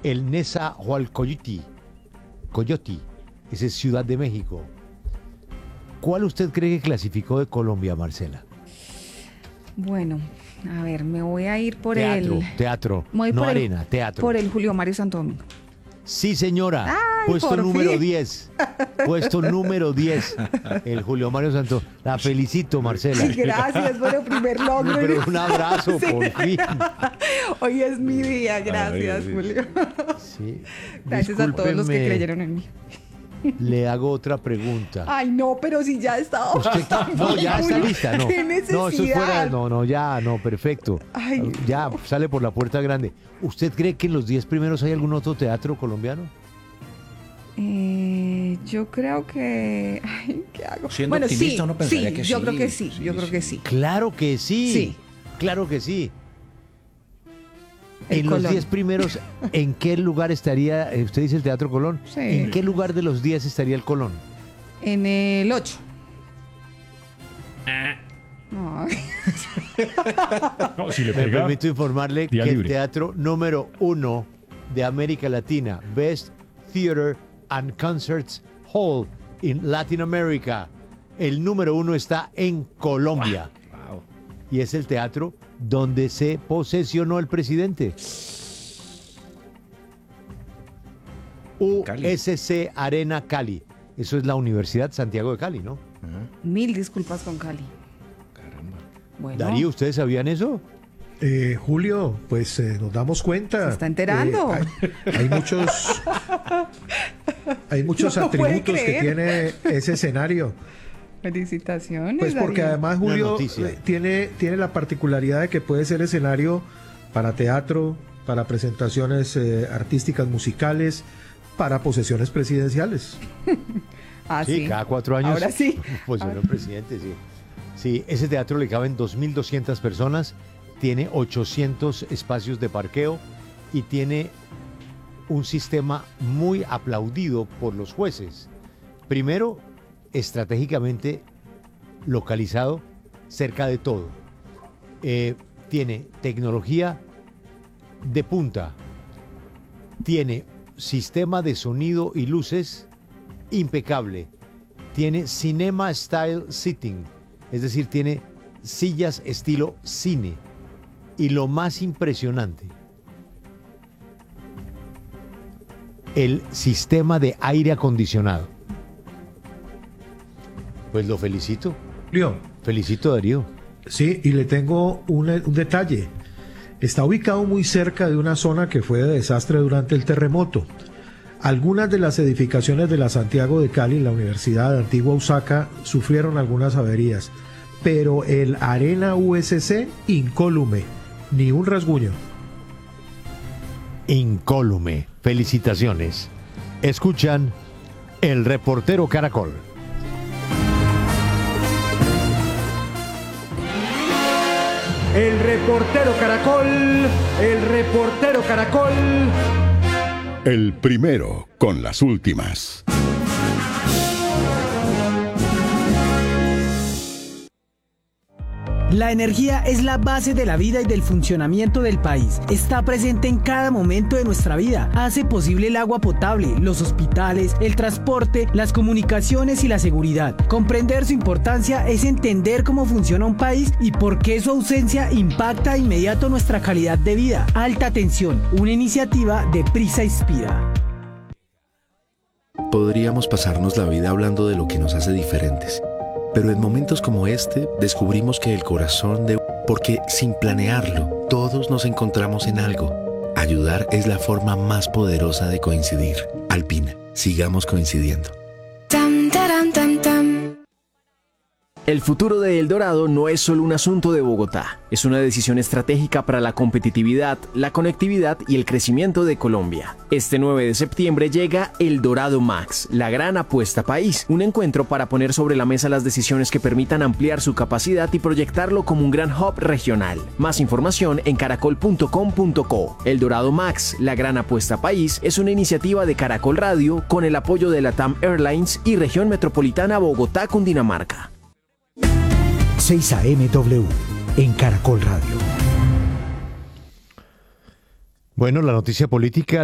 el Nezahualcóyotl, ese es Ciudad de México. ¿Cuál usted cree que clasificó de Colombia, Marcela? Bueno, a ver, me voy a ir por Teatro, me voy no por arena, teatro. Por el Julio Mario Santo Domingo. Sí, señora. Ay, puesto por número fin. 10. Puesto número 10. El Julio Mario Santo. La felicito, Marcela. Ay, gracias por el primer logro. Pero un abrazo, Sí. por fin. Hoy es mi día, gracias, Ay, Julio. Sí. Gracias a todos los que Discúlpeme, creyeron en mí. Le hago otra pregunta. Ay, no, pero si ya estaba. No, ya está lista, no. ¡Qué No, eso es fuera. necesidad! No, perfecto. Ay, Ya sale por la puerta grande. ¿Usted cree que en los 10 primeros hay algún otro teatro colombiano? Yo creo que. Ay, ¿qué hago? Siendo bueno, optimista, sí, uno pensaría sí, que yo sí. creo que sí, Sí, yo creo sí. que sí. Claro que sí. Sí. Claro que sí. El En los Colón. 10 primeros, ¿en qué lugar estaría? Usted dice el Teatro Colón. Sí. ¿En qué lugar de los 10 estaría el Colón? En el 8. Ay, No, si le Me pega. permito informarle Día que el libre. teatro número 1 de América Latina, Best Theater and Concerts Hall in Latin America, el número 1 está en Colombia. Wow. Y es el teatro donde se posesionó el presidente. Cali. USC Arena Cali. Eso es la Universidad Santiago de Cali, ¿no? mil disculpas con Cali. Caramba. Bueno, Darío, ¿ustedes sabían eso? Julio, pues nos damos cuenta. Se está enterando. Hay muchos No lo puede atributos que creer. tiene ese escenario. felicitaciones. Pues porque Darío. además Una Julio noticia. tiene la particularidad de que puede ser escenario para teatro, para presentaciones artísticas musicales, para posesiones presidenciales. Ah, Sí, cada 4 años. Ahora sí. Posesionó el presidente, sí. Sí, ese teatro le caben 2.200 personas, tiene 800 espacios de parqueo y tiene un sistema muy aplaudido por los jueces. Primero, estratégicamente localizado cerca de todo. Tiene tecnología de punta, tiene sistema de sonido y luces impecable, tiene cinema style sitting, es decir, tiene sillas estilo cine, y lo más impresionante, el sistema de aire acondicionado. Pues lo felicito, Julio, Darío. sí, y le tengo un detalle. Está ubicado muy cerca de una zona que fue de desastre durante el terremoto. Algunas de las edificaciones de la Santiago de Cali, la Universidad de Antigua Usaca, sufrieron algunas averías, pero el Arena USC incólume, ni un rasguño. Incólume. Felicitaciones. Escuchan El Reportero Caracol. El reportero Caracol, el reportero Caracol. El primero con las últimas. La energía es la base de la vida y del funcionamiento del país. Está presente en cada momento de nuestra vida. Hace posible el agua potable, los hospitales, el transporte, las comunicaciones y la seguridad. Comprender su importancia es entender cómo funciona un país y por qué su ausencia impacta de inmediato nuestra calidad de vida. Alta Tensión, una iniciativa de Prisa Inspira. Podríamos pasarnos la vida hablando de lo que nos hace diferentes. Pero en momentos como este, descubrimos que el corazón de... Porque sin planearlo, todos nos encontramos en algo. Ayudar es la forma más poderosa de coincidir. Alpina, sigamos coincidiendo. Tam, taram, tam, tam. El futuro de El Dorado no es solo un asunto de Bogotá, es una decisión estratégica para la competitividad, la conectividad y el crecimiento de Colombia. Este 9 de septiembre llega El Dorado Max, la gran apuesta país, un encuentro para poner sobre la mesa las decisiones que permitan ampliar su capacidad y proyectarlo como un gran hub regional. Más información en caracol.com.co. El Dorado Max, la gran apuesta país, es una iniciativa de Caracol Radio con el apoyo de LATAM Airlines y Región Metropolitana Bogotá, Cundinamarca. 6 AMW en Caracol Radio. Bueno, la noticia política